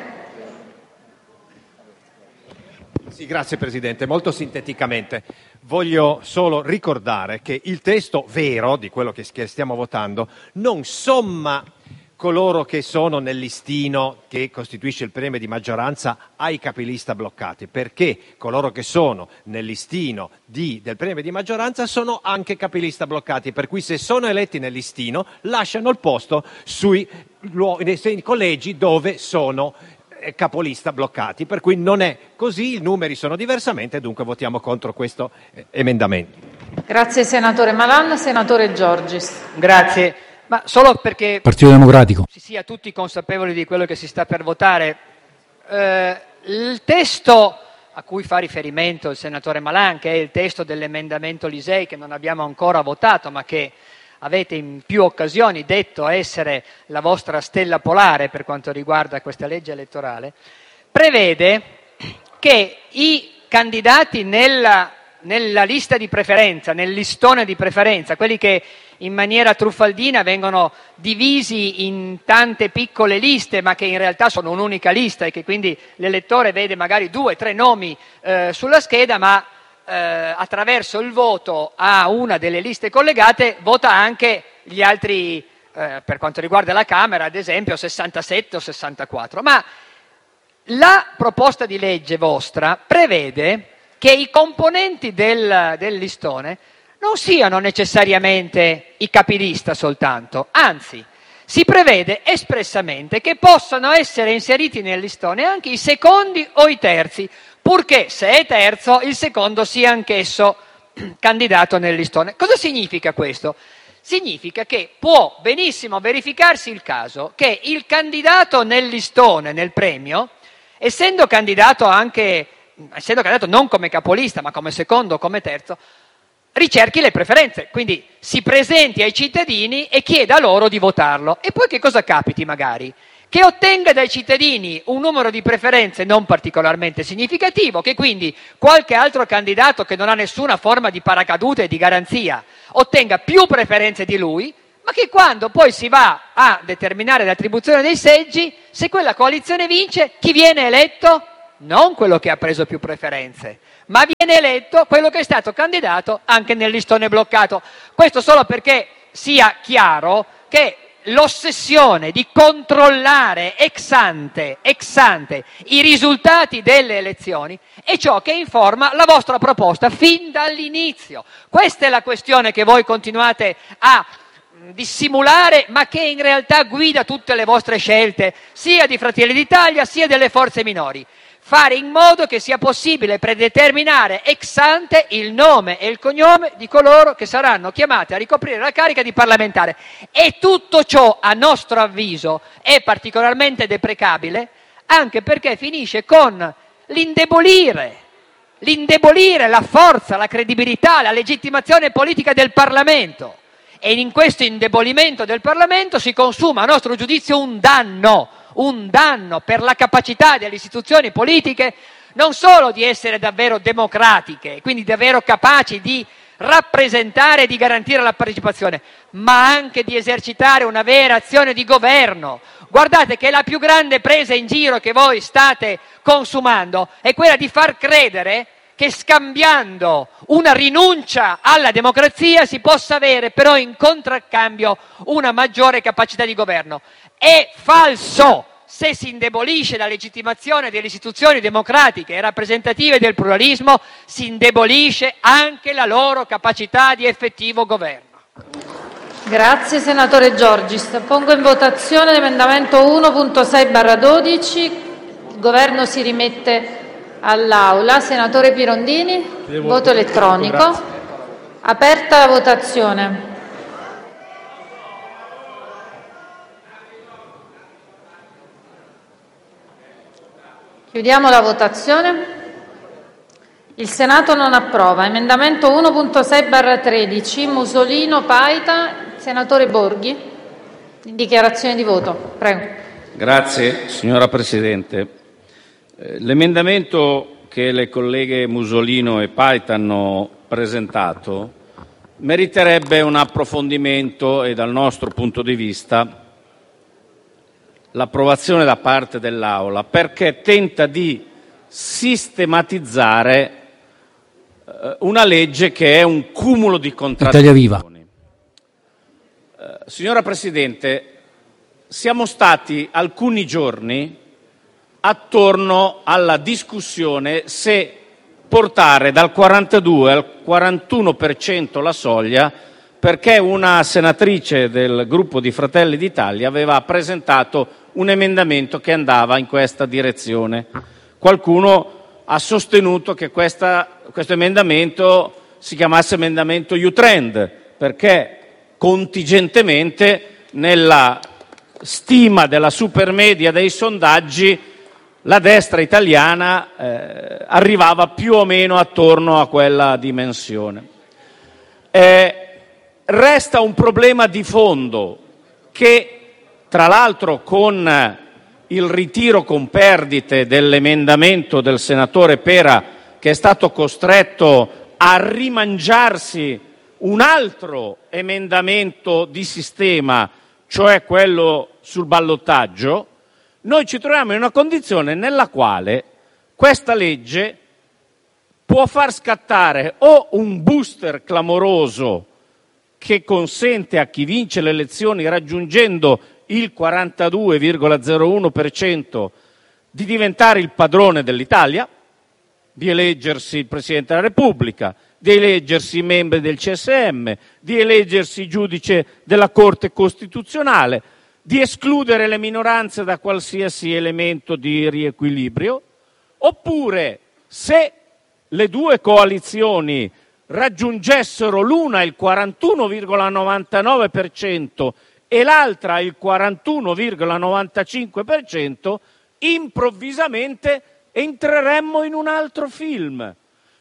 Sì, grazie Presidente. Molto sinteticamente voglio solo ricordare che il testo vero di quello che stiamo votando non somma coloro che sono nel listino che costituisce il premio di maggioranza ai capilista bloccati, perché coloro che sono nel listino di, del premio di maggioranza sono anche capilista bloccati, per cui se sono eletti nel listino lasciano il posto sui, nei collegi dove sono capolista bloccati, per cui non è così, i numeri sono diversamente, dunque votiamo contro questo emendamento. Grazie senatore Malan. Senatore Giorgis. Grazie, ma solo perché Partito Democratico. si sia tutti consapevoli di quello che si sta per votare, eh, il testo a cui fa riferimento il senatore Malan, che è il testo dell'emendamento Lisei che non abbiamo ancora votato ma che avete in più occasioni detto essere la vostra stella polare per quanto riguarda questa legge elettorale, prevede che i candidati nella, nella lista di preferenza, nel listone di preferenza, quelli che in maniera truffaldina vengono divisi in tante piccole liste ma che in realtà sono un'unica lista e che quindi l'elettore vede magari due, tre nomi eh, sulla scheda, ma Eh, attraverso il voto a una delle liste collegate vota anche gli altri, eh, per quanto riguarda la Camera ad esempio sessantasette o sessantaquattro, ma la proposta di legge vostra prevede che i componenti del, del listone non siano necessariamente i capilista soltanto, anzi si prevede espressamente che possano essere inseriti nel listone anche i secondi o i terzi, purché se è terzo il secondo sia anch'esso candidato nel listone. Cosa significa questo? Significa che può benissimo verificarsi il caso che il candidato nel listone, nel premio, essendo candidato anche, essendo candidato non come capolista ma come secondo o come terzo, ricerchi le preferenze, quindi si presenti ai cittadini e chieda loro di votarlo. E poi che cosa capiti magari? Che ottenga dai cittadini un numero di preferenze non particolarmente significativo, che quindi qualche altro candidato che non ha nessuna forma di paracadute e di garanzia ottenga più preferenze di lui, ma che quando poi si va a determinare l'attribuzione dei seggi, se quella coalizione vince, chi viene eletto? Non quello che ha preso più preferenze, ma viene eletto quello che è stato candidato anche nel listone bloccato. Questo solo perché sia chiaro che l'ossessione di controllare ex ante, ex ante i risultati delle elezioni è ciò che informa la vostra proposta fin dall'inizio. Questa è la questione che voi continuate a dissimulare, ma che in realtà guida tutte le vostre scelte, sia di Fratelli d'Italia sia delle forze minori. Fare in modo che sia possibile predeterminare ex ante il nome e il cognome di coloro che saranno chiamati a ricoprire la carica di parlamentare. E tutto ciò, a nostro avviso, è particolarmente deprecabile, anche perché finisce con l'indebolire, l'indebolire la forza, la credibilità, la legittimazione politica del Parlamento. E in questo indebolimento del Parlamento si consuma, a nostro giudizio, un danno, un danno per la capacità delle istituzioni politiche non solo di essere davvero democratiche, quindi davvero capaci di rappresentare e di garantire la partecipazione, ma anche di esercitare una vera azione di governo. Guardate che la più grande presa in giro che voi state consumando è quella di far credere che scambiando una rinuncia alla democrazia si possa avere però in contraccambio una maggiore capacità di governo. È falso! Se si indebolisce la legittimazione delle istituzioni democratiche e rappresentative del pluralismo, si indebolisce anche la loro capacità di effettivo governo. Grazie senatore Giorgis. Pongo in votazione l'emendamento uno punto sei barra dodici. Il Governo si rimette all'Aula. Senatore Pirondini, voto elettronico. Grazie. Aperta la votazione. Chiudiamo la votazione. Il Senato non approva. Emendamento uno punto sei barra tredici, Musolino, Paita. Senatore Borghi, in dichiarazione di voto. Prego. Grazie, signora Presidente. Eh, l'emendamento che le colleghe Musolino e Paita hanno presentato meriterebbe un approfondimento e, dal nostro punto di vista, l'approvazione da parte dell'Aula, perché tenta di sistematizzare eh, una legge che è un cumulo di contraddizioni. Italia Viva. Eh, signora Presidente, siamo stati alcuni giorni attorno alla discussione se portare dal quarantadue al quarantuno per cento la soglia, perché una senatrice del gruppo di Fratelli d'Italia aveva presentato un emendamento che andava in questa direzione. Qualcuno ha sostenuto che questa, questo emendamento si chiamasse emendamento U-Trend, perché contingentemente nella stima della supermedia dei sondaggi la destra italiana eh, arrivava più o meno attorno a quella dimensione. Eh, resta un problema di fondo che, tra l'altro, con il ritiro con perdite dell'emendamento del senatore Pera, che è stato costretto a rimangiarsi un altro emendamento di sistema, cioè quello sul ballottaggio, noi ci troviamo in una condizione nella quale questa legge può far scattare o un booster clamoroso che consente a chi vince le elezioni raggiungendo il quarantadue virgola zero uno per cento di diventare il padrone dell'Italia, di eleggersi il Presidente della Repubblica, di eleggersi i membri del C S M, di eleggersi giudice della Corte Costituzionale, di escludere le minoranze da qualsiasi elemento di riequilibrio, oppure, se le due coalizioni raggiungessero l'una il quarantuno virgola novantanove per cento e l'altra il quarantuno virgola novantacinque per cento, improvvisamente entreremmo in un altro film,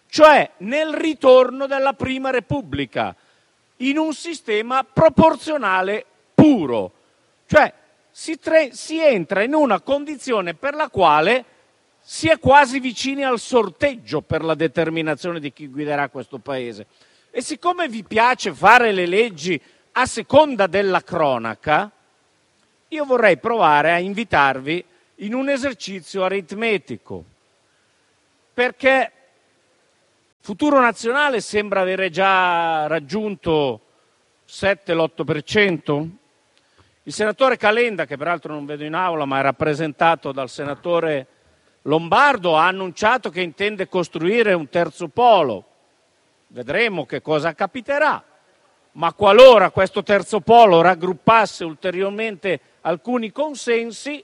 cioè nel ritorno della Prima Repubblica, in un sistema proporzionale puro. Cioè si, tre- si entra in una condizione per la quale si è quasi vicini al sorteggio per la determinazione di chi guiderà questo Paese. E siccome vi piace fare le leggi a seconda della cronaca, io vorrei provare a invitarvi in un esercizio aritmetico, perché Futuro Nazionale sembra avere già raggiunto sette l'otto per cento. Il senatore Calenda, che peraltro non vedo in aula ma è rappresentato dal senatore Lombardo, ha annunciato che intende costruire un terzo polo. Vedremo che cosa capiterà, ma qualora questo terzo polo raggruppasse ulteriormente alcuni consensi,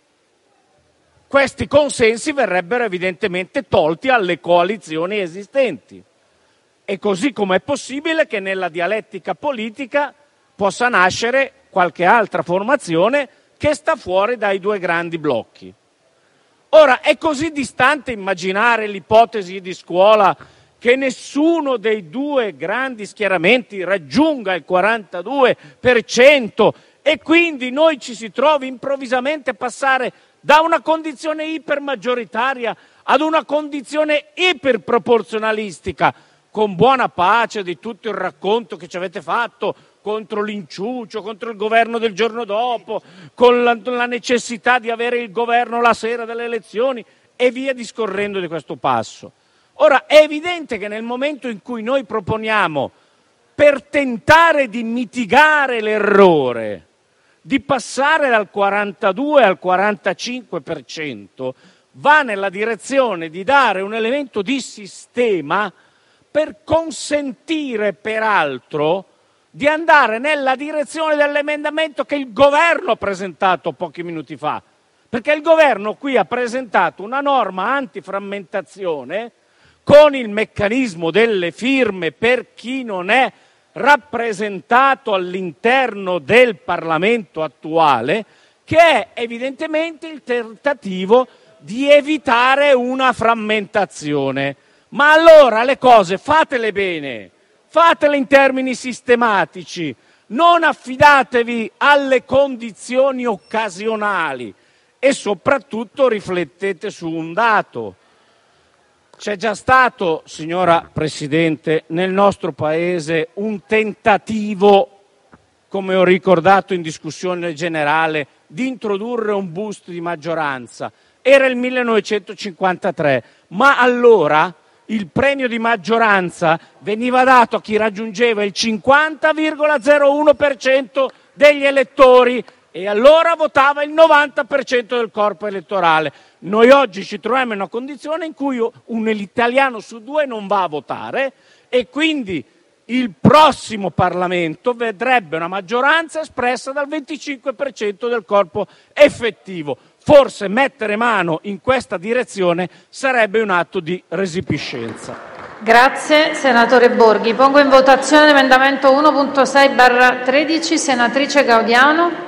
questi consensi verrebbero evidentemente tolti alle coalizioni esistenti. E così come è possibile che nella dialettica politica possa nascere qualche altra formazione che sta fuori dai due grandi blocchi. Ora, è così distante immaginare l'ipotesi di Scuola che nessuno dei due grandi schieramenti raggiunga il quarantadue per cento e quindi noi ci si trovi improvvisamente a passare da una condizione ipermaggioritaria ad una condizione iperproporzionalistica, con buona pace di tutto il racconto che ci avete fatto contro l'inciucio, contro il governo del giorno dopo, con la, la necessità di avere il governo la sera delle elezioni e via discorrendo di questo passo. Ora, è evidente che nel momento in cui noi proponiamo, per tentare di mitigare l'errore, di passare dal quarantadue al quarantacinque per cento, va nella direzione di dare un elemento di sistema per consentire peraltro di andare nella direzione dell'emendamento che il governo ha presentato pochi minuti fa, perché il governo qui ha presentato una norma antiframmentazione con il meccanismo delle firme per chi non è rappresentato all'interno del Parlamento attuale, che è evidentemente il tentativo di evitare una frammentazione. Ma allora le cose fatele bene, fatele in termini sistematici, non affidatevi alle condizioni occasionali e soprattutto riflettete su un dato. C'è già stato, signora Presidente, nel nostro Paese un tentativo, come ho ricordato in discussione generale, di introdurre un boost di maggioranza. Era il millenovecentocinquantatré, ma allora il premio di maggioranza veniva dato a chi raggiungeva il cinquanta virgola zero uno per cento degli elettori e allora votava il novanta per cento del corpo elettorale. Noi oggi ci troviamo in una condizione in cui un italiano su due non va a votare e quindi il prossimo Parlamento vedrebbe una maggioranza espressa dal venticinque per cento del corpo effettivo. Forse mettere mano in questa direzione sarebbe un atto di resipiscenza. Grazie, senatore Borghi. Pongo in votazione l'emendamento uno punto sei barra tredici, senatrice Gaudiano.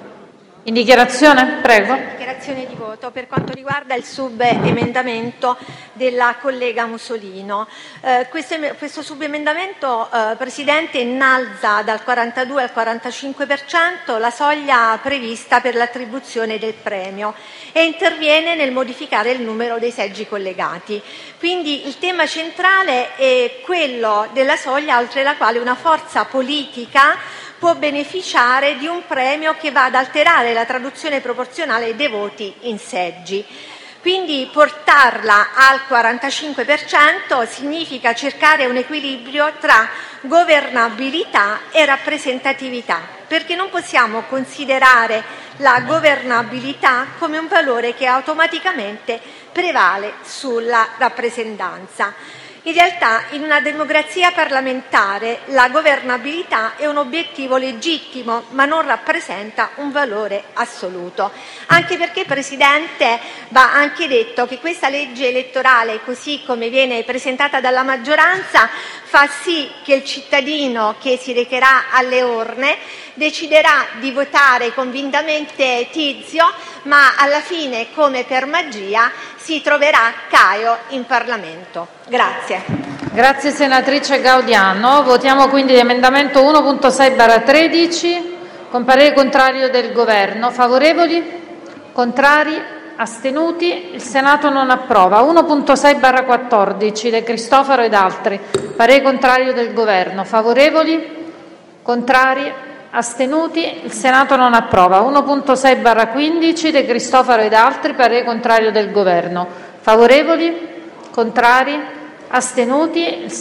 In dichiarazione? Prego. Dichiarazione di voto per quanto riguarda il subemendamento della collega Musolino. Eh, questo, questo subemendamento, eh, Presidente, innalza dal quarantadue al quarantacinque per cento la soglia prevista per l'attribuzione del premio e interviene nel modificare il numero dei seggi collegati. Quindi il tema centrale è quello della soglia oltre la quale una forza politica può beneficiare di un premio che va ad alterare la traduzione proporzionale dei voti in seggi. Quindi portarla al quarantacinque per cento significa cercare un equilibrio tra governabilità e rappresentatività, perché non possiamo considerare la governabilità come un valore che automaticamente prevale sulla rappresentanza. In realtà, in una democrazia parlamentare, la governabilità è un obiettivo legittimo, ma non rappresenta un valore assoluto. Anche perché, Presidente, va anche detto che questa legge elettorale, così come viene presentata dalla maggioranza, fa sì che il cittadino che si recherà alle urne deciderà di votare convintamente Tizio, ma alla fine, come per magia, si troverà Caio in Parlamento. Grazie. Grazie senatrice Gaudiano. Votiamo quindi l'emendamento uno punto sei barra tredici con parere contrario del Governo. Favorevoli? Contrari? Astenuti? Il Senato non approva. uno punto sei barra quattordici De Cristofaro ed altri. Parere contrario del Governo. Favorevoli? Contrari? Astenuti? Il Senato non approva. uno punto sei barra quindici De Cristofaro ed altri. Parere contrario del Governo. Favorevoli? Contrari? Astenuti?